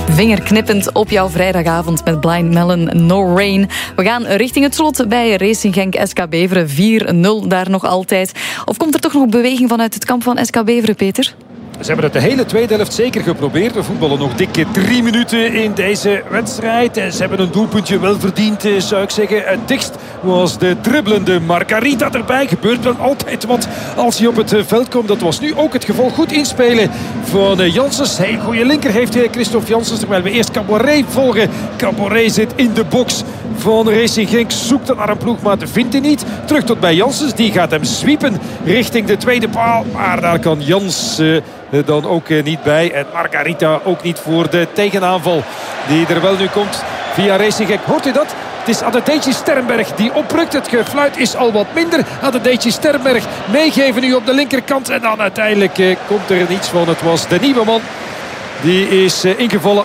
Vingerknippend op jouw vrijdagavond met Blind Melon, No Rain. We gaan richting het slot bij Racing Genk SK Beveren. 4-0 daar nog altijd. Of komt er toch nog beweging vanuit het kamp van SK Beveren, Peter? Ze hebben het de hele tweede helft zeker geprobeerd. We voetballen nog dikke 3 minuten in deze wedstrijd. En ze hebben een doelpuntje wel verdiend, zou ik zeggen. Het dichtst was de dribbelende Margarita erbij. Gebeurt wel altijd wat als hij op het veld komt. Dat was nu ook het geval. Goed inspelen van Janssens. Heel goede linker heeft Christophe Janssens. Terwijl we eerst Caboret volgen. Caboret zit in de box van Racing Genk. Zoekt dan naar een ploegmaat. Vindt hij niet. Terug tot bij Janssens. Die gaat hem zwiepen richting de tweede paal. Maar daar kan Jans dan ook niet bij. En Margarita ook niet voor de tegenaanval die er wel nu komt via Racing Genk. Hoort u dat? Het is Adetji Sternberg die oprukt. Het gefluit is al wat minder. Adetji Sternberg meegeven nu op de linkerkant. En dan uiteindelijk komt er niets van. Het was de nieuwe man. Die is ingevallen.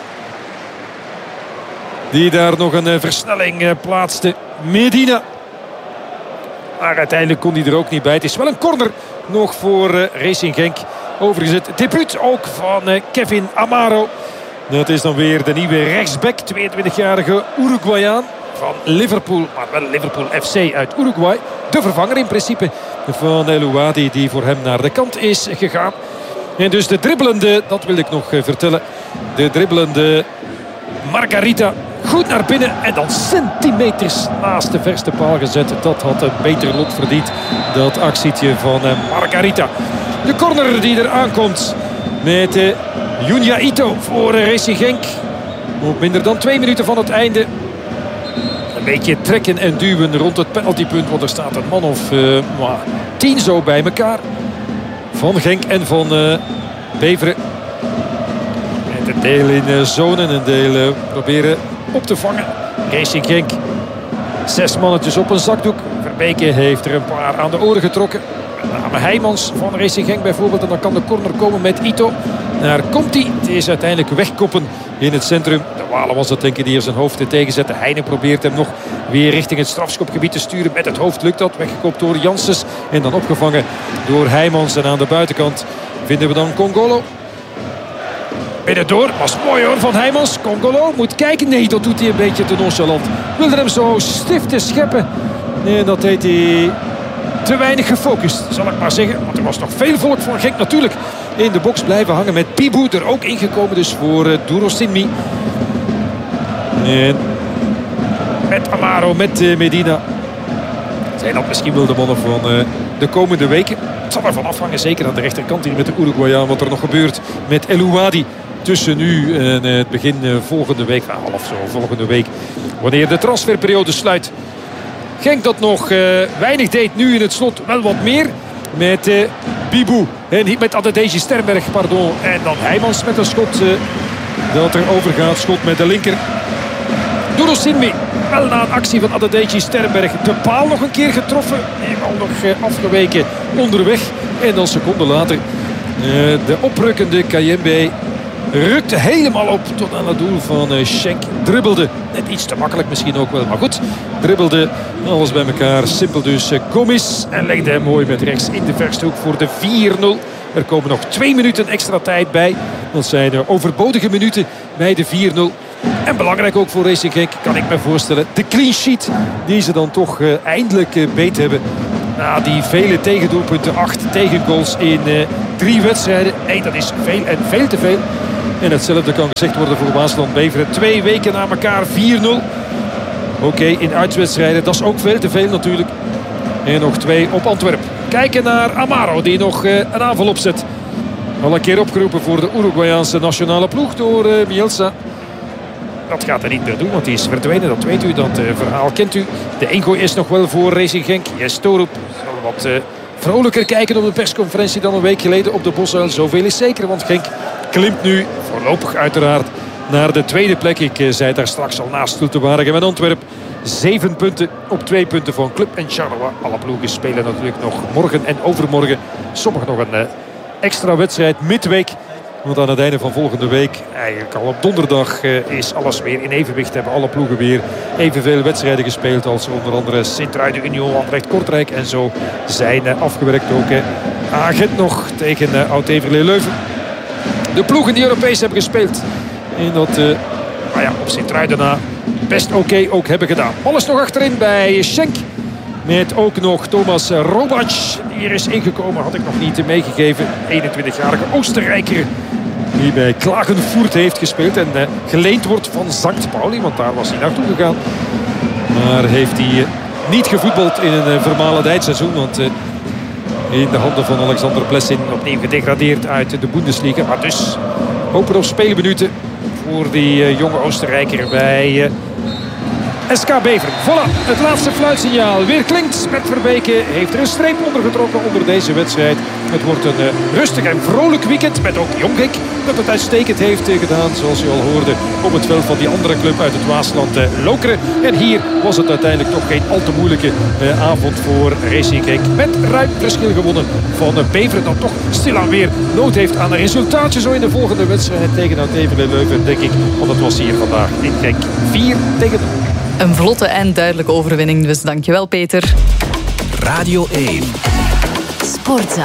Die daar nog een versnelling plaatste. Medina. Maar uiteindelijk kon hij er ook niet bij. Het is wel een corner nog voor Racing Genk. Overigens het debuut ook van Kevin Amaro. Dat is dan weer de nieuwe rechtsback. 22-jarige Uruguayaan van Liverpool. Maar wel Liverpool FC uit Uruguay. De vervanger in principe van Elouadi die voor hem naar de kant is gegaan. En dus de dribbelende, dat wil ik nog vertellen. De dribbelende Margarita goed naar binnen. En dan centimeters naast de verste paal gezet. Dat had een beter lot verdiend. Dat actietje van Margarita. De corner die er aankomt met Junya Ito voor Racing Genk. Op minder dan 2 minuten van het einde. Een beetje trekken en duwen rond het penaltypunt. Want er staat een man of 10 zo bij elkaar. Van Genk en van Beveren. En een deel in zone. Een deel proberen op te vangen. Racing Genk. 6 mannetjes op een zakdoek. Verbeke heeft er een paar aan de oren getrokken. Met name Heijmans van Racing Genk bijvoorbeeld. En dan kan de corner komen met Ito. Daar komt hij. Het is uiteindelijk wegkoppen in het centrum. De Walen was het denk ik die er zijn hoofd tegenzette. Heine probeert hem nog weer richting het strafschopgebied te sturen. Met het hoofd lukt dat. Weggekopt door Janssens. En dan opgevangen door Heijmans. En aan de buitenkant vinden we dan Congolo. Binnendoor. Was mooi hoor van Heijmans. Congolo moet kijken. Nee, dat doet hij een beetje te nonchalant. Wilde hem zo stift scheppen. En dat deed hij te weinig gefocust, zal ik maar zeggen. Want er was nog veel volk van Genk natuurlijk in de box blijven hangen. Met Pibu er ook ingekomen dus voor Duro Sinmi. En met Amaro, met Medina. Zijn dat misschien wel de mannen van de komende weken. Het zal ervan afhangen, zeker aan de rechterkant hier met de Uruguayaan. Wat er nog gebeurt met Elouadi tussen nu en het begin volgende week. Half zo volgende week. Wanneer de transferperiode sluit. Genk dat nog weinig deed, nu in het slot wel wat meer. Met Bibu en met Adetji Sternberg, pardon. En dan Heijmans met een schot dat er overgaat. Schot met de linker. Duro Sinmi, wel na een actie van Adetji Sternberg. De paal nog een keer getroffen. Al nog afgeweken onderweg. En dan seconden later de oprukkende Kayembe rukte helemaal op tot aan het doel van Schenk. Dribbelde, net iets te makkelijk misschien ook wel, maar goed. Dribbelde alles bij elkaar. Simpel dus Gomis. En legde hem mooi met rechts in de verste hoek voor de 4-0. Er komen nog 2 minuten extra tijd bij. Dat zijn overbodige minuten bij de 4-0. En belangrijk ook voor Racing Genk, kan ik me voorstellen. De clean sheet die ze dan toch eindelijk beet hebben. Na die vele tegendoelpunten, 8 tegengoals in 3 wedstrijden. Nee, dat is veel en veel te veel. En hetzelfde kan gezegd worden voor Waasland Beveren. 2 weken na elkaar 4-0. Oké, in uitwedstrijden, dat is ook veel te veel natuurlijk. En nog 2 op Antwerpen. Kijken naar Amaro die nog een aanval opzet. Al een keer opgeroepen voor de Uruguayaanse nationale ploeg door Bielsa. Dat gaat hij niet meer doen, want hij is verdwenen. Dat weet u, dat verhaal kent u. De ingooi is nog wel voor Racing Genk. Jes Torup zal wat vrolijker kijken op de persconferentie dan een week geleden op de Bosuil. Zoveel is zeker, want Genk klimt nu voorlopig uiteraard naar de tweede plek. Ik zei daar straks al naast Zultewaardigem en Antwerpen. 7 punten op 2 punten van Club en Charleroi. Alle ploegen spelen natuurlijk nog morgen en overmorgen. Sommigen nog een extra wedstrijd midweek. Want aan het einde van volgende week, eigenlijk al op donderdag, is alles weer in evenwicht. Hebben alle ploegen weer evenveel wedstrijden gespeeld als onder andere Sint-Truiden, Union, Anderlecht, Kortrijk. En zo zijn afgewerkt ook Agent nog tegen Oud-Heverlee Leuven. De ploegen die Europees hebben gespeeld En dat op Sint-Truiden best oké ook hebben gedaan. Alles nog achterin bij Schenk. Met ook nog Thomas Robac. Die er is ingekomen, had ik nog niet meegegeven. 21-jarige Oostenrijker. Die bij Klagenfurt heeft gespeeld. En geleend wordt van Sankt Pauli. Want daar was hij naartoe gegaan. Maar heeft hij niet gevoetbald in een vermalendheid seizoen. Want in de handen van Alexander Blessin opnieuw gedegradeerd uit de Bundesliga. Maar dus hopen op speelminuten voor die jonge Oostenrijker bij SK Beveren. Voilà, het laatste fluitsignaal weer klinkt. Met Verbeke heeft er een streep onder getrokken onder deze wedstrijd. Het wordt een rustig en vrolijk weekend met ook Jonghek dat het uitstekend heeft gedaan, zoals u al hoorde, op het veld van die andere club uit het Waasland, Lokeren. En hier was het uiteindelijk toch geen al te moeilijke avond voor Racing Genk. Met ruim verschil gewonnen van Beveren, dat toch stilaan weer nood heeft aan een resultaatje zo in de volgende wedstrijd tegen Antevelen Leuven, denk ik. Want het was hier vandaag in Genk 4-0. Een vlotte en duidelijke overwinning, dus dankjewel Peter. Radio 1. Sportza.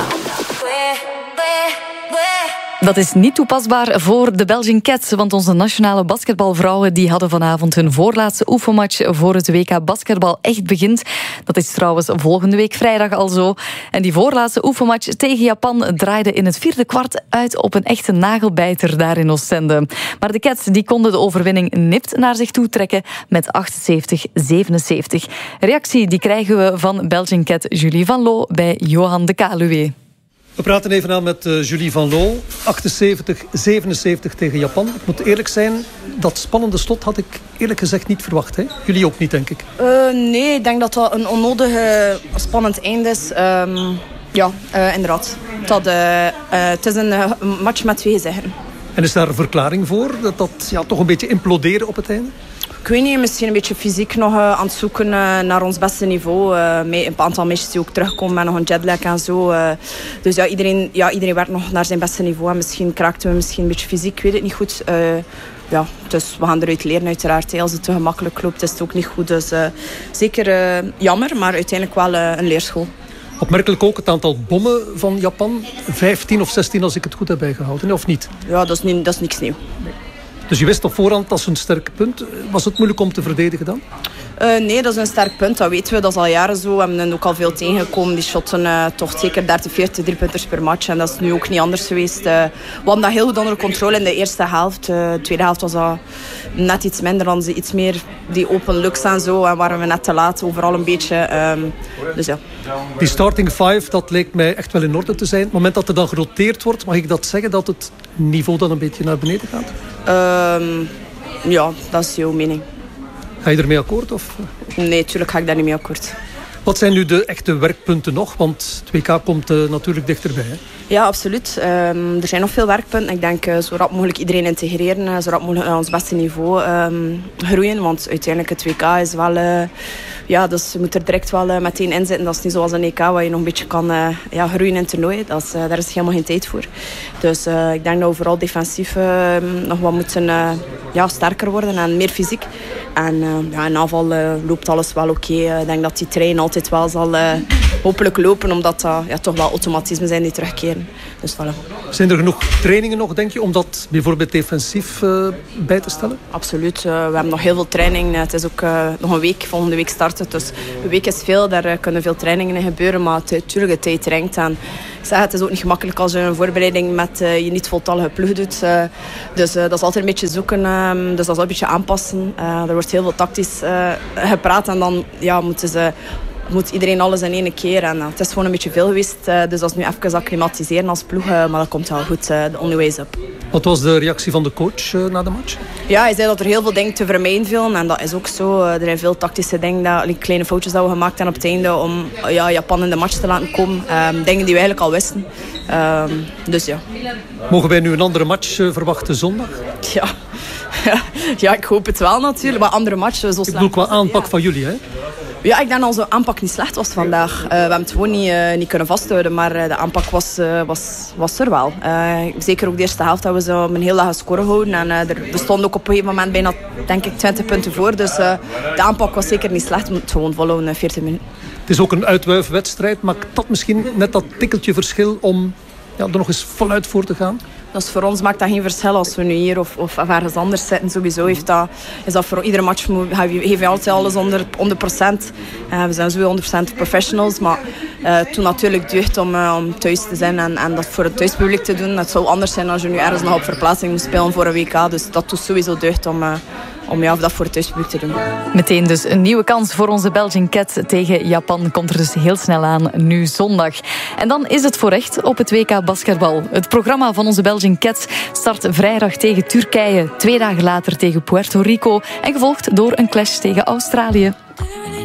Dat is niet toepasbaar voor de Belgian Cats, want onze nationale basketbalvrouwen die hadden vanavond hun voorlaatste oefenmatch voor het WK basketbal echt begint. Dat is trouwens volgende week vrijdag al zo. En die voorlaatste oefenmatch tegen Japan draaide in het vierde kwart uit op een echte nagelbijter daar in Oostende. Maar de Cats die konden de overwinning nipt naar zich toe trekken met 78-77. Reactie die krijgen we van Belgian Cat Julie Van Loo bij Johan de Kaluwe. We praten even aan met Julie Van Loo. 78-77 tegen Japan. Ik moet eerlijk zijn, dat spannende slot had ik eerlijk gezegd niet verwacht. Hè? Jullie ook niet, denk ik. Nee, ik denk dat dat een onnodig spannend einde is. Inderdaad. Het is een match met twee gezichten. En is daar een verklaring voor? Dat toch een beetje imploderen op het einde? Ik weet niet, misschien een beetje fysiek nog aan het zoeken naar ons beste niveau. Een aantal meisjes die ook terugkomen met nog een jetlag en zo. Dus ja, iedereen werkt nog naar zijn beste niveau. En misschien kraakten we een beetje fysiek, ik weet het niet goed. Dus we gaan eruit leren uiteraard. Als het te gemakkelijk loopt is het ook niet goed. Dus zeker jammer, maar uiteindelijk wel een leerschool. Opmerkelijk ook het aantal bommen van Japan. 15 of 16 als ik het goed heb bijgehouden, of niet? Ja, dat is niks nieuw. Dus je wist op voorhand, dat is een sterk punt. Was het moeilijk om te verdedigen dan? Nee, dat is een sterk punt. Dat weten we. Dat is al jaren zo. We hebben ook al veel tegengekomen. Die shotten toch zeker 30, 40 driepunters per match. En dat is nu ook niet anders geweest. We hadden dat heel goed onder controle in de eerste helft. De tweede helft was dat net iets minder. Dan iets meer die open looks en zo. En waren we net te laat overal een beetje. Dus ja. Die starting five, dat leek mij echt wel in orde te zijn. Op het moment dat er dan geroteerd wordt, mag ik dat zeggen dat het niveau dan een beetje naar beneden gaat? Ja, dat is jouw mening. Ga je ermee akkoord? Of? Nee, tuurlijk ga ik daar niet mee akkoord. Wat zijn nu de echte werkpunten nog? Want het WK komt natuurlijk dichterbij. Hè? Ja, absoluut. Er zijn nog veel werkpunten. Ik denk zo rap mogelijk iedereen integreren. Zo rap mogelijk naar ons beste niveau groeien. Want uiteindelijk het WK is wel... dus je moet er direct wel meteen in zitten. Dat is niet zoals een EK waar je nog een beetje kan groeien in toernooien. Daar is helemaal geen tijd voor. Dus ik denk dat we vooral defensief nog wat moeten sterker worden en meer fysiek. En in aanval loopt alles wel oké. Ik denk dat die trein altijd wel zal hopelijk lopen, omdat dat toch wel automatismen zijn die terugkeren. Dus voilà. Zijn er genoeg trainingen nog, denk je, om dat bijvoorbeeld defensief bij te stellen? Absoluut. We hebben nog heel veel training. Het is ook nog een week, volgende week starten. Dus een week is veel, daar kunnen veel trainingen in gebeuren, maar natuurlijk de tijd dringt. En ik zeg, het is ook niet gemakkelijk als je een voorbereiding met je niet voltallige ploeg doet. Dus dat is altijd een beetje zoeken. Dus dat is een beetje aanpassen. Er wordt heel veel tactisch gepraat en dan moet iedereen alles in één keer. En het is gewoon een beetje veel geweest. Dus dat is nu even acclimatiseren als ploeg. Maar dat komt wel goed. The only way is up. Wat was de reactie van de coach na de match? Ja, hij zei dat er heel veel dingen te vermijden vielen. En dat is ook zo. Er zijn veel tactische dingen, kleine foutjes dat we gemaakt hebben op het einde om Japan in de match te laten komen. Dingen die we eigenlijk al wisten. Dus ja. Mogen wij nu een andere match verwachten zondag? Ja, ik hoop het wel natuurlijk. Maar andere matchen zo slecht. Ik bedoel qua aanpak van jullie, hè? Ja, ik denk dat onze aanpak niet slecht was vandaag. We hebben het gewoon niet kunnen vasthouden, maar de aanpak was er wel. Zeker ook de eerste helft hebben we zo een heel lage score gehouden. En we stonden ook op een gegeven moment bijna, denk ik, 20 punten voor. Dus de aanpak was zeker niet slecht. We moeten gewoon volhouden 40 minuten. Het is ook een uitwuifwedstrijd. Maakt dat misschien net dat tikkeltje verschil om er nog eens voluit voor te gaan? Dus voor ons maakt dat geen verschil als we nu hier of ergens anders zitten. Sowieso is dat voor iedere match geef je altijd alles 100%. We zijn zo 100% professionals, maar het doet natuurlijk deugd om thuis te zijn en dat voor het thuispubliek te doen. Het zou anders zijn als je nu ergens nog op verplaatsing moet spelen voor een WK. Dus dat doet sowieso deugd om dat voor het thuispubliek te doen. Meteen dus een nieuwe kans voor onze Belgian Cat tegen Japan. Komt er dus heel snel aan, nu zondag. En dan is het voor echt op het WK basketbal. Het programma van onze Belgian Cat start vrijdag tegen Turkije. 2 dagen later tegen Puerto Rico. En gevolgd door een clash tegen Australië.